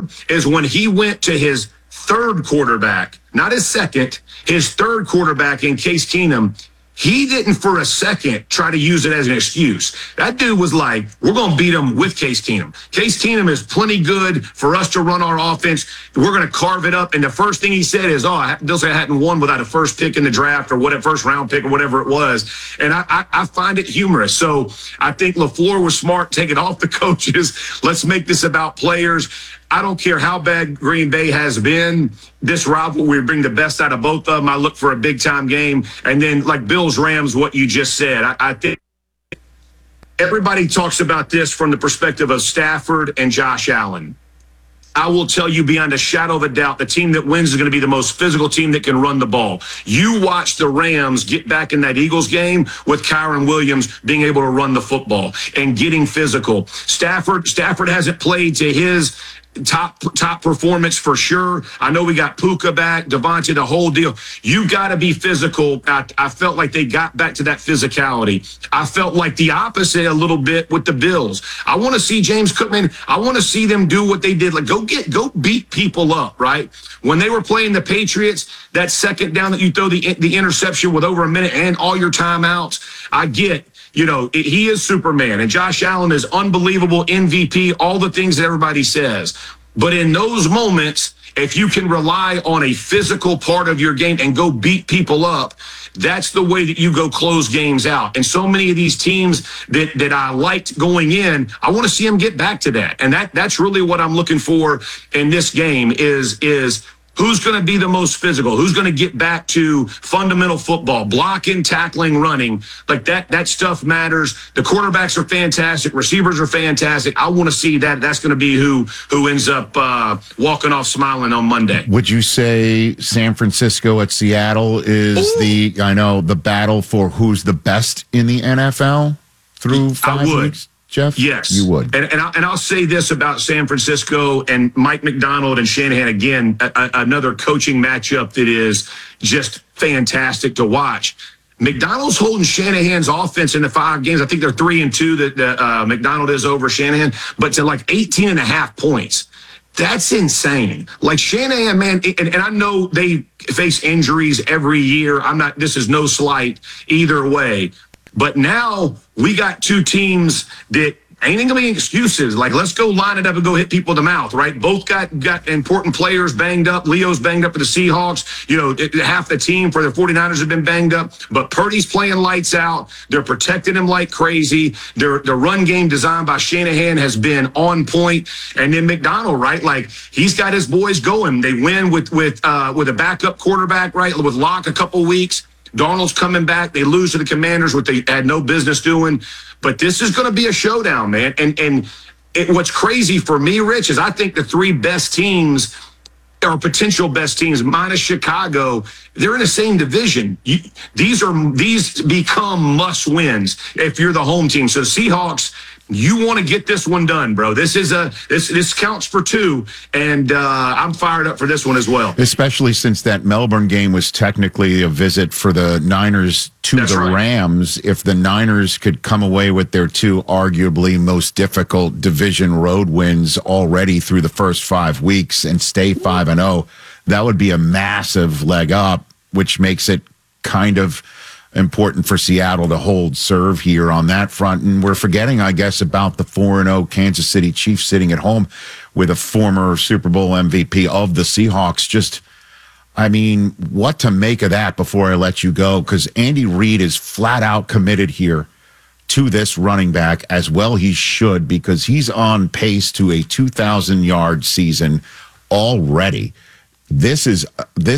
LaFleur is when he went to his third quarterback, not his second, his third quarterback in Case Keenum, he didn't for a second try to use it as an excuse. That dude was like, we're going to beat him with Case Keenum. Case Keenum is plenty good for us to run our offense. We're going to carve it up. And the first thing he said is, I hadn't won without a first pick in the draft or whatever, first round pick or whatever it was. And I find it humorous. So I think LaFleur was smart, taking off the coaches. Let's make this about players. I don't care how bad Green Bay has been. This rivalry, we bring the best out of both of them. I look for a big-time game. And then, like Bills-Rams, what you just said, I think everybody talks about this from the perspective of Stafford and Josh Allen. I will tell you beyond a shadow of a doubt, the team that wins is going to be the most physical team that can run the ball. You watch the Rams get back in that Eagles game with Kyron Williams being able to run the football and getting physical. Stafford hasn't played to his top performance for sure. I know we got Puka back, Devontae, the whole deal. You got to be physical. I felt like they got back to that physicality. I felt like the opposite a little bit with the Bills. I want to see James Cookman. I want to see them do what they did. Like go beat people up, right? When they were playing the Patriots, that second down that you throw the interception with over a minute and all your timeouts, I get. He is Superman, and Josh Allen is unbelievable, MVP, all the things that everybody says. But in those moments, if you can rely on a physical part of your game and go beat people up, that's the way that you go close games out. And so many of these teams that I liked going in, I want to see them get back to that. And that's really what I'm looking for in this game is who's going to be the most physical? Who's going to get back to fundamental football, blocking, tackling, running? Like that stuff matters. The quarterbacks are fantastic. Receivers are fantastic. I want to see that. That's going to be who ends up walking off smiling on Monday. Would you say San Francisco at Seattle is the battle for who's the best in the NFL through 5 weeks? Jeff? Yes. You would. And I'll say this about San Francisco and Mike McDonald and Shanahan, again, another coaching matchup that is just fantastic to watch. McDonald's holding Shanahan's offense in the 5 games. I think they're 3-2 that McDonald is over Shanahan, but to like 18.5 points. That's insane. Like Shanahan, man, and I know they face injuries every year. This is no slight either way. But now we got two teams that ain't going to be excuses. Like, let's go line it up and go hit people in the mouth, right? Both got important players banged up. Leo's banged up for the Seahawks. Half the team for the 49ers have been banged up. But Purdy's playing lights out. They're protecting him like crazy. Their run game designed by Shanahan has been on point. And then McDonald, right? Like, he's got his boys going. They win with a backup quarterback, right? With Locke a couple weeks. Darnold's coming back. They lose to the Commanders, what they had no business doing. But this is going to be a showdown, man. And what's crazy for me, Rich, is I think the 3 best teams or potential best teams, minus Chicago, they're in the same division. These become must wins if you're the home team. So Seahawks, you want to get this one done, bro. This counts for 2, and I'm fired up for this one as well. Especially since that Melbourne game was technically a visit for the Niners to the Rams. If the Niners could come away with their 2 arguably most difficult division road wins already through the first 5 weeks and stay 5-0, that would be a massive leg up, which makes it kind of important for Seattle to hold serve here on that front. And we're forgetting, I guess, about the 4-0 Kansas City Chiefs sitting at home with a former Super Bowl MVP of the Seahawks. What to make of that before I let you go? Because Andy Reid is flat out committed here to this running back, as well he should, because he's on pace to a 2,000-yard season already. This is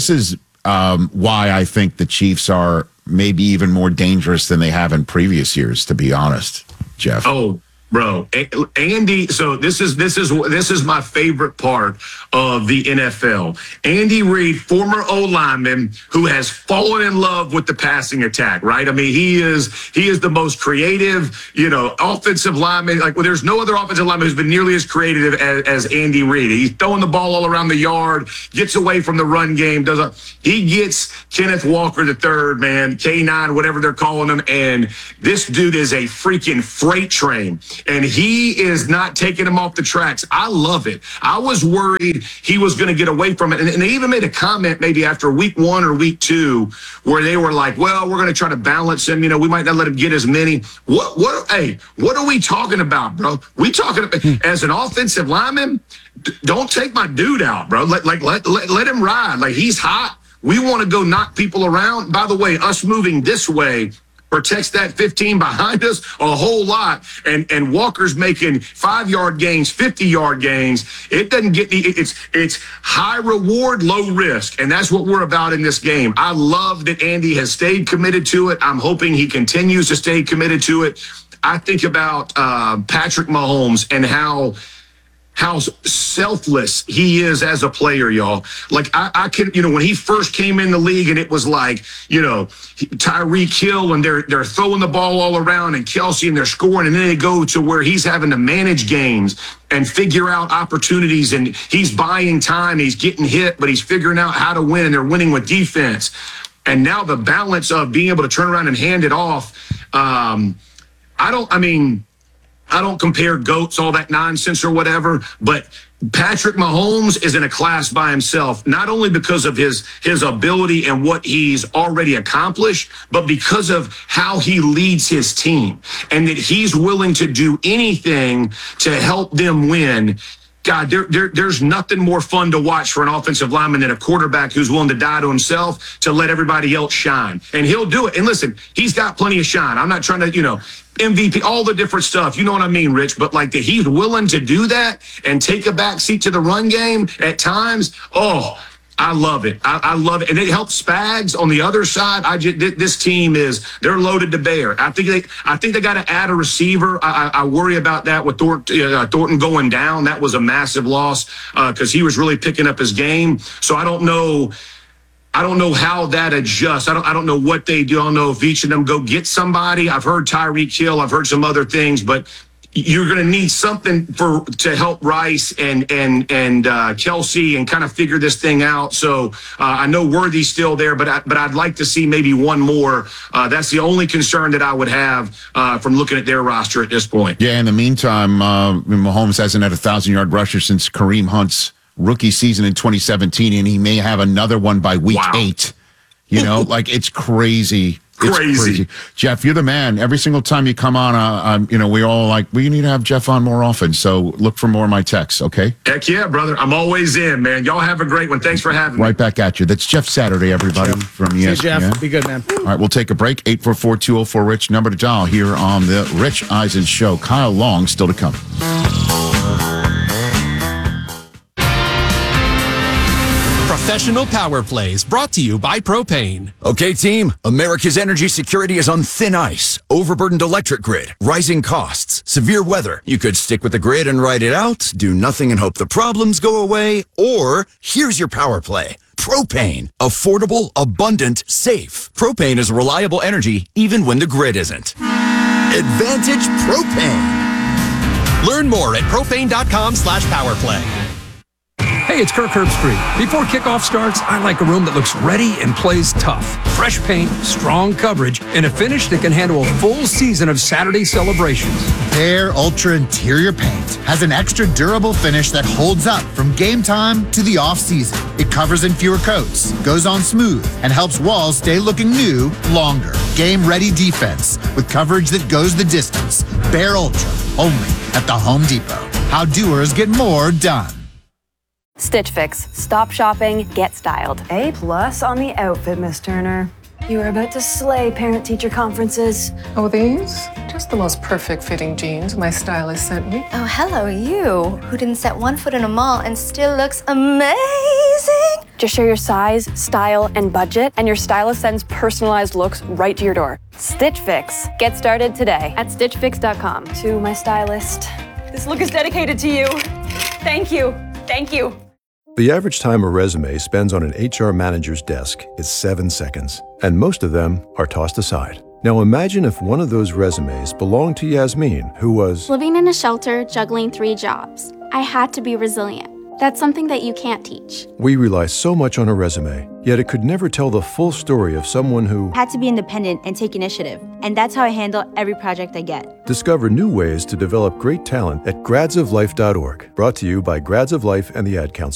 why I think the Chiefs are maybe even more dangerous than they have in previous years, to be honest, Jeff. Oh, bro, Andy. So this is my favorite part of the NFL. Andy Reid, former O-lineman who has fallen in love with the passing attack, right? I mean, he is the most creative, offensive lineman. Like, there's no other offensive lineman who's been nearly as creative as Andy Reid. He's throwing the ball all around the yard, gets away from the run game. He gets Kenneth Walker III, man, K9, whatever they're calling him, and this dude is a freaking freight train. and he is not taking him off the tracks. I love it. I was worried he was going to get away from it. And they even made a comment maybe after week 1 or week 2 where they were like, well, we're going to try to balance him. We might not let him get as many. What are we talking about, bro? We talking about, as an offensive lineman, don't take my dude out, bro. Let him ride. Like, he's hot. We want to go knock people around. By the way, us moving this way protects that 15 behind us a whole lot. And Walker's making 5-yard gains, 50-yard gains. It doesn't get it's high reward, low risk. And that's what we're about in this game. I love that Andy has stayed committed to it. I'm hoping he continues to stay committed to it. I think about Patrick Mahomes and how selfless he is as a player, y'all. Like, I can, when he first came in the league and it was like, Tyreek Hill and they're throwing the ball all around and Kelsey and they're scoring, and then they go to where he's having to manage games and figure out opportunities, and he's buying time, he's getting hit, but he's figuring out how to win, and they're winning with defense. And now the balance of being able to turn around and hand it off, I don't compare GOATs, all that nonsense or whatever, but Patrick Mahomes is in a class by himself, not only because of his ability and what he's already accomplished, but because of how he leads his team and that he's willing to do anything to help them win. God, there's nothing more fun to watch for an offensive lineman than a quarterback who's willing to die to himself to let everybody else shine. And he'll do it. And listen, he's got plenty of shine. I'm not trying to, MVP, all the different stuff. You know what I mean, Rich? But like that he's willing to do that and take a back seat to the run game at times. Oh, I love it. I love it. And it helps Spags on the other side. This team they're loaded to bear. I think they got to add a receiver. I worry about that with Thornton going down. That was a massive loss because he was really picking up his game. So I don't know how that adjusts. I don't know what they do. I don't know if each of them go get somebody. I've heard Tyreek Hill. I've heard some other things, but you're going to need something to help Rice and Kelsey and kind of figure this thing out. So I know Worthy's still there, but I'd like to see maybe one more. That's the only concern that I would have from looking at their roster at this point. Yeah. In the meantime, Mahomes hasn't had a 1,000-yard rusher since Kareem Hunt's rookie season in 2017, and he may have another one by week 8. Like, it's crazy. It's crazy. Jeff, you're the man. Every single time you come on, we all like, we need to have Jeff on more often. So look for more of my texts, okay? Heck yeah, brother. I'm always in, man. Y'all have a great one. Thanks for having me. Right back at you. That's Jeff Saturday, everybody, from ESPN. Hey, Jeff. Be good, man. All right, we'll take a break. 844-204-RICH, number to dial here on the Rich Eisen Show. Kyle Long still to come. Professional Power Plays brought to you by Propane. Okay, team, America's energy security is on thin ice. Overburdened electric grid, rising costs, severe weather. You could stick with the grid and ride it out, do nothing and hope the problems go away, or here's your power play. Propane. Affordable, abundant, safe. Propane is reliable energy even when the grid isn't. Advantage Propane. Learn more at propane.com/powerplay. Hey, it's Kirk Herbstreit. Before kickoff starts, I like a room that looks ready and plays tough. Fresh paint, strong coverage, and a finish that can handle a full season of Saturday celebrations. Their Ultra Interior Paint has an extra durable finish that holds up from game time to the off-season. It covers in fewer coats, goes on smooth, and helps walls stay looking new longer. Game-ready defense with coverage that goes the distance. Behr Ultra, only at the Home Depot. How doers get more done. Stitch Fix. Stop shopping, get styled. A+ on the outfit, Miss Turner. You are about to slay parent-teacher conferences. Oh, these? Just the most perfect fitting jeans my stylist sent me. Oh, hello, you, who didn't set one foot in a mall and still looks amazing. Just share your size, style, and budget, and your stylist sends personalized looks right to your door. Stitch Fix. Get started today at stitchfix.com. To my stylist, this look is dedicated to you. Thank you. Thank you. The average time a resume spends on an HR manager's desk is 7 seconds, and most of them are tossed aside. Now imagine if one of those resumes belonged to Yasmin, who was living in a shelter, juggling 3 jobs. I had to be resilient. That's something that you can't teach. We rely so much on a resume, yet it could never tell the full story of someone who had to be independent and take initiative. And that's how I handle every project I get. Discover new ways to develop great talent at gradsoflife.org. Brought to you by Grads of Life and the Ad Council.